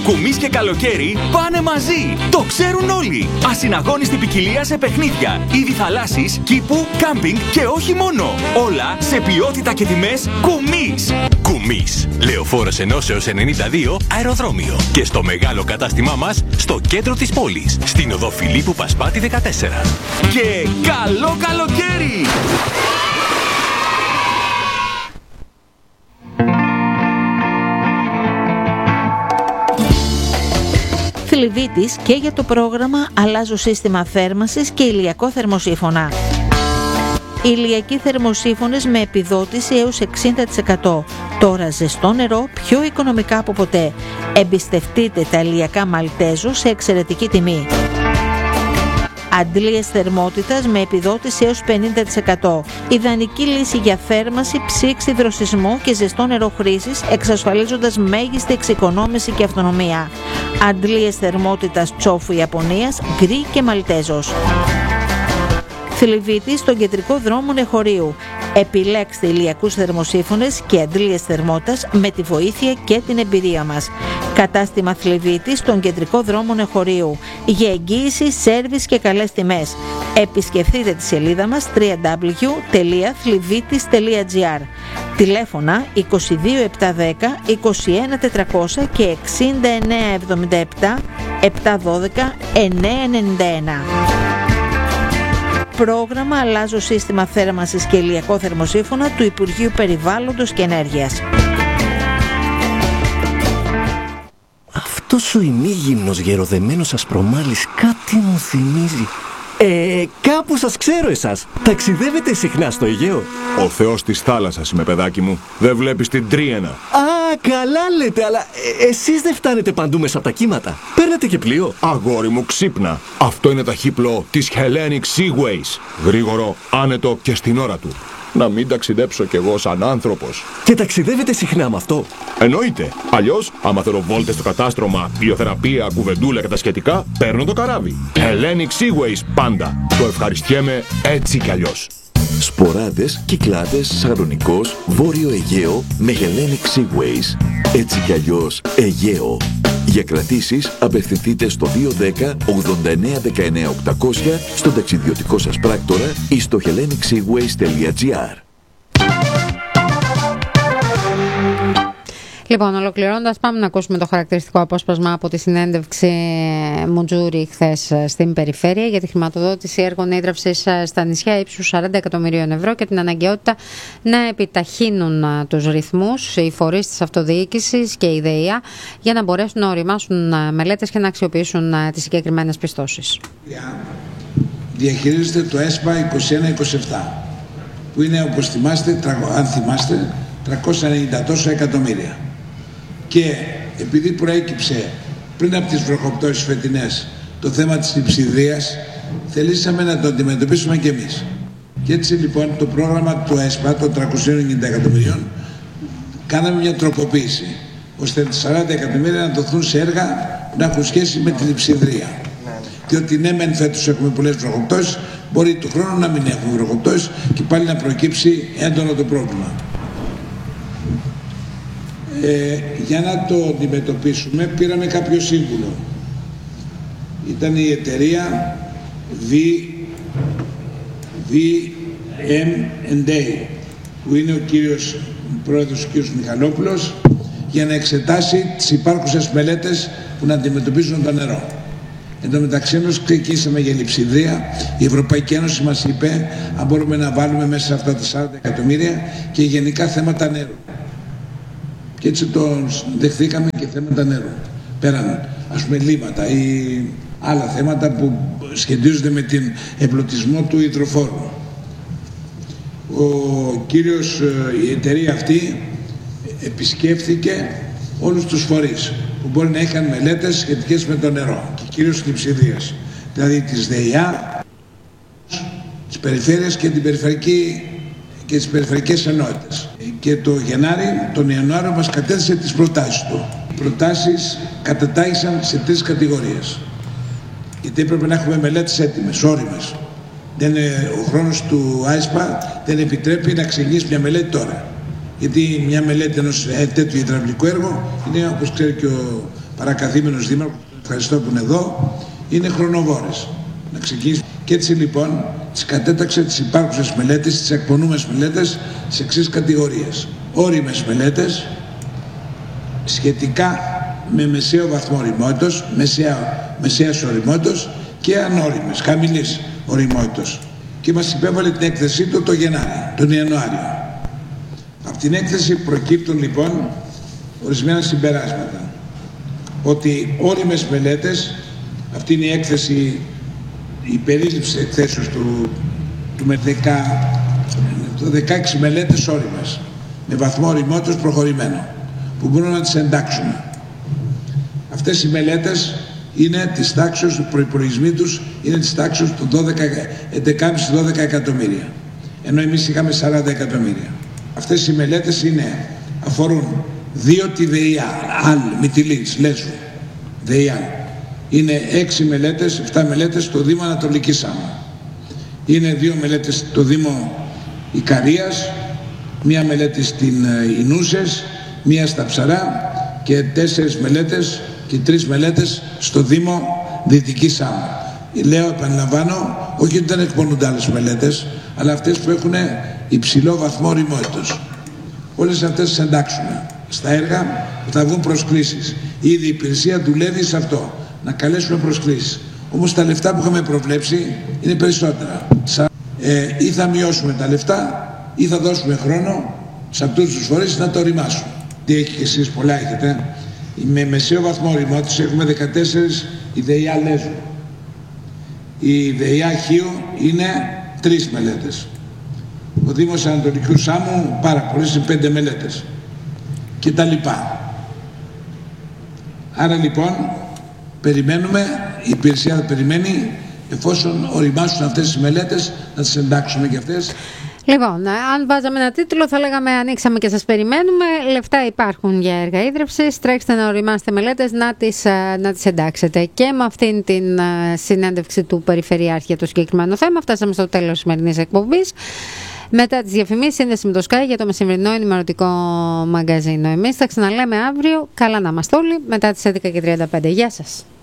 Κουμής και καλοκαίρι πάνε μαζί. Το ξέρουν όλοι. Ασυναγώνιστη ποικιλία σε παιχνίδια, είδη θαλάσσης, κήπου, κάμπινγκ και όχι μόνο. Όλα σε ποιότητα και τιμές Κουμής. Κουμής. Λεωφόρος Ενώσεως 92 αεροδρόμιο. Και στο μεγάλο κατάστημά μας στο κέντρο της πόλης. Στην οδό Φιλίππου Πασπάτη 14. Και καλό καλοκαίρι! Θλιβίτης και για το πρόγραμμα αλλάζω σύστημα θέρμανσης και ηλιακό θερμοσύφωνα. Ηλιακοί θερμοσύφωνες με επιδότηση έως 60%. Τώρα ζεστό νερό πιο οικονομικά από ποτέ. Εμπιστευτείτε τα ηλιακά Μαλτέζο σε εξαιρετική τιμή. Αντλίες θερμότητας με επιδότηση έως 50%. Ιδανική λύση για θέρμανση, ψήξη, δροσισμό και ζεστό νερό χρήσης, εξασφαλίζοντας μέγιστη εξοικονόμηση και αυτονομία. Αντλίες θερμότητας Τσόφου Ιαπωνίας, γκρι και Μαλτέζος. Θλιβίτη στον κεντρικό δρόμο Νεχωρίου. Επιλέξτε ηλιακούς θερμοσύφωνες και αντλίες θερμότητας με τη βοήθεια και την εμπειρία μας. Κατάστημα Θλιβίτη στον κεντρικό δρόμο Νεχωρίου. Για εγγύηση, σέρβις και καλές τιμές. Επισκεφτείτε τη σελίδα μας www.thlivitis.gr. Τηλέφωνα 22710 21400 και 6977 712 991. Πρόγραμμα αλλάζω σύστημα θέρμανσης και ηλιακό θερμοσύφωνα του Υπουργείου Περιβάλλοντος και Ενέργειας. Αυτός ο ημίγυμνος γεροδεμένος ασπρομάλης κάτι μου θυμίζει. Κάπου σας ξέρω εσάς. Ταξιδεύετε συχνά στο Αιγαίο? Ο θεός της θάλασσας είμαι, παιδάκι μου. Δεν βλέπεις την Τρίαινα? Α, καλά λέτε, αλλά εσείς δεν φτάνετε παντού μέσα από τα κύματα. Παίρνετε και πλοίο? Αγόρι μου, ξύπνα. Αυτό είναι ταχύπλοο της Hellenic Seaways. Γρήγορο, άνετο και στην ώρα του. Να μην ταξιδέψω κι εγώ σαν άνθρωπος. Και ταξιδεύετε συχνά με αυτό? Εννοείται. Αλλιώς, άμα θέλω βόλτες στο κατάστρωμα, ιωθεραπεία, κουβεντούλα και τα σχετικά, παίρνω το καράβι. Hellenic Seaways πάντα. Το ευχαριστιέμαι έτσι κι αλλιώς. Σποράδες, Κυκλάδες, Σαλονικός, Βόρειο Αιγαίο με Hellenic Seaways. Έτσι κι αλλιώς Αιγαίο. Για κρατήσεις απευθυνθείτε στο 210 89 19 800 στον ταξιδιωτικό σας πράκτορα ή στο hellenicseaways.gr. Λοιπόν, ολοκληρώνοντας, πάμε να ακούσουμε το χαρακτηριστικό απόσπασμα από τη συνέντευξη Μουτζούρη χθες στην Περιφέρεια για τη χρηματοδότηση έργων ίδρυυσης στα νησιά ύψους 40 εκατομμυρίων ευρώ και την αναγκαιότητα να επιταχύνουν τους ρυθμούς οι φορείς της αυτοδιοίκησης και η ΔΕΙΑ για να μπορέσουν να οριμάσουν μελέτες και να αξιοποιήσουν τις συγκεκριμένες πιστώσεις. Διαχειρίζεται το ΕΣΠΑ 21-27, που είναι, όπως θυμάστε, αν θυμάστε, 390 τόσα εκατομμύρια. Και επειδή προέκυψε πριν από τις βροχοπτώσεις φετινές το θέμα της λειψιδρίας, θελήσαμε να το αντιμετωπίσουμε και εμείς. Και έτσι λοιπόν το πρόγραμμα του ΕΣΠΑ των 390 εκατομμυρίων κάναμε μια τροποποίηση, ώστε τα 40 εκατομμύρια να δοθούν σε έργα που να έχουν σχέση με τη λειψιδρία. Διότι ναι, μεν φέτος έχουμε πολλές βροχοπτώσεις, μπορεί του χρόνου να μην έχουμε βροχοπτώσεις και πάλι να προκύψει έντονο το πρόβλημα. Για να το αντιμετωπίσουμε πήραμε κάποιο σύμβουλο. Ήταν η εταιρεία VM&A, που είναι ο πρόεδρος ο κύριος Μιχαλόπουλος, για να εξετάσει τις υπάρχουσες μελέτες που να αντιμετωπίζουν το νερό. Εν τω μεταξύ μας ξεκινήσαμε για λειψιδρία. Η Ευρωπαϊκή Ένωση μας είπε αν μπορούμε να βάλουμε μέσα σε αυτά τα 40 εκατομμύρια και γενικά θέματα νερού. Και έτσι το δεχθήκαμε και θέματα νερού. Πέραν, ας πούμε, λίμματα ή άλλα θέματα που σχετίζονται με την εμπλουτισμό του υδροφόρου. Η εταιρεία αυτή επισκέφθηκε όλους τους φορείς που μπορεί να είχαν μελέτες σχετικές με το νερό και κυρίως της λειψιδρίας. Δηλαδή της ΔΕΙΑ, της περιφέρειας και τις περιφερειακές ενότητες. Και τον Ιανουάριο μας κατέθεσε τις προτάσεις του. Οι προτάσεις κατατάγησαν σε 3 κατηγορίες. Γιατί έπρεπε να έχουμε μελέτες έτοιμες, όριμες. Ο χρόνος του ΆΙΣΠΑ δεν επιτρέπει να ξεκινήσει μια μελέτη τώρα. Γιατί μια μελέτη ενός τέτοιου υδραυλικού έργου είναι, όπως ξέρει και ο παρακαθήμενος δήμαρχος, ευχαριστώ που είναι εδώ, είναι χρονοβόρες. Να ξεκινήσουμε. Και έτσι λοιπόν τις κατέταξε τις υπάρχουσες μελέτες, τις εκπονούμες μελέτες σε εξής κατηγορίες. Όριμες μελέτες σχετικά με μεσαίο βαθμό ωριμότητος, μεσαίας ωριμότητος και ανώριμες, χαμηλής ωριμότητος. Και μας υπέβαλε την έκθεσή του τον Ιανουάριο. Από την έκθεση προκύπτουν λοιπόν ορισμένα συμπεράσματα. Ότι όριμες μελέτες, αυτή είναι η έκθεση, η περίληψη εκθέσεως με 16 μελέτες όριμες, με βαθμό ωριμότητος προχωρημένο, που μπορούμε να τις εντάξουμε. Αυτές οι μελέτες είναι της τάξης, του προϋπολογισμού τους είναι της τάξης του 11,5-12 εκατομμύρια, ενώ εμείς είχαμε 40 εκατομμύρια. Αυτές οι μελέτες αφορούν 2 τη ΔΕΙΑ, Μυτιλής, Λέσβου, ΔΕΙΑ. Είναι 6 μελέτες, 7 μελέτες στο Δήμο Ανατολικής Σάμου. Είναι 2 μελέτες στο Δήμο Ικαρίας, 1 μελέτη στην Ινούσες, 1 στα Ψαρά και 4 μελέτες και 3 μελέτες στο Δήμο Δυτική Σάμου. Λέω, επαναλαμβάνω, όχι ότι δεν εκπονούνται άλλες μελέτες, αλλά αυτές που έχουν υψηλό βαθμό ωριμότητος. Όλες αυτές τις εντάξουμε στα έργα που θα βγουν προσκλήσεις. Ήδη η υπηρεσία δουλεύει σε αυτό, να καλέσουμε προσκλήσεις. Όμως τα λεφτά που είχαμε προβλέψει είναι περισσότερα. Ή θα μειώσουμε τα λεφτά ή θα δώσουμε χρόνο σε αυτούς τους φορείς να το οριμάσουν. Τι έχει και εσείς, πολλά έχετε. Με μεσαίο βαθμό ωριμότητας έχουμε 14 η ΔΕΙΑ Λέσβου. Η ΔΕΙΑ Χίου είναι 3 μελέτες. Ο Δήμος Ανατολικού Σάμου πάρα πολλές, είναι 5 μελέτες. Και τα λοιπά. Άρα λοιπόν περιμένουμε, η υπηρεσία θα περιμένει, εφόσον οριμάσουν αυτές τις μελέτες, να τις εντάξουμε και αυτές. Λοιπόν, αν βάζαμε ένα τίτλο θα λέγαμε ανοίξαμε και σας περιμένουμε, λεφτά υπάρχουν για έργα ίδρυυσης, τρέξτε να οριμάσετε μελέτες να τις εντάξετε. Και με αυτήν την συνέντευξη του Περιφερειάρχη για το συγκεκριμένο θέμα φτάσαμε στο τέλος της σημερινής εκπομπής. Μετά τις διαφημίσεις, σύνδεση με το Sky για το μεσημερινό ενημερωτικό μαγκαζίνο. Εμείς θα ξαναλέμε αύριο. Καλά να είμαστε όλοι μετά τις 11:35. Γεια σας.